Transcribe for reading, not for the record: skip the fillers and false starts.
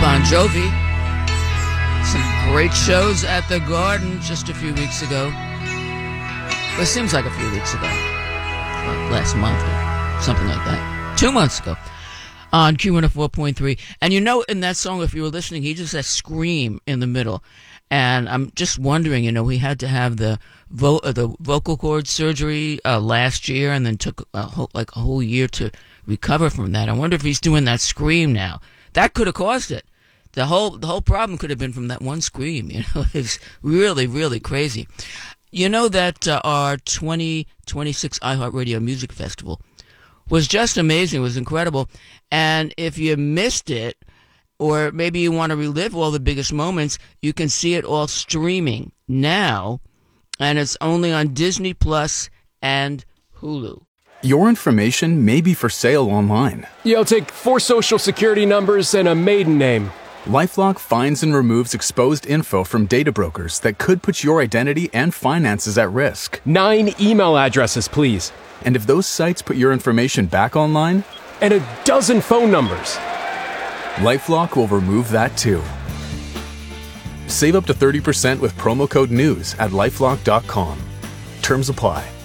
Bon Jovi. Some great shows at the Garden just a few weeks ago. Well, it seems like a few weeks ago. Last month or something like that. 2 months ago. On Q104.3. And you know, in that song, if you were listening, he just has scream in the middle. And I'm just wondering, you know, we had to have the vocal cord surgery last year and then took a whole year to recover from that. I wonder if he's doing that scream now. That could have caused it. The whole problem could have been from that one scream. You know, it's really, really crazy. You know that our 2026 iHeartRadio Music Festival was just amazing. It was incredible. And if you missed it, or maybe you want to relive all the biggest moments, you can see it all streaming now. And it's only on Disney Plus and Hulu. Your information may be for sale online. Yeah, I'll take 4 social security numbers and a maiden name. LifeLock finds and removes exposed info from data brokers that could put your identity and finances at risk. 9 email addresses, please. And if those sites put your information back online? And a dozen phone numbers. LifeLock will remove that too. Save up to 30% with promo code NEWS at LifeLock.com. Terms apply.